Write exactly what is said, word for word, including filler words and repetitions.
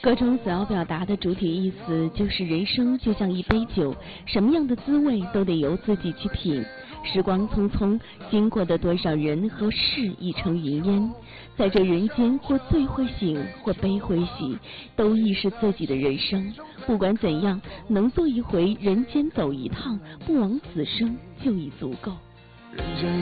歌中所要表达的主体意思就是人生就像一杯酒，什么样的滋味都得由自己去品。时光匆匆，经过的多少人和事已成云烟，在这人间或醉会醒，或悲会喜，都亦是自己的人生。不管怎样，能做一回人间走一趟，不枉此生就已足够。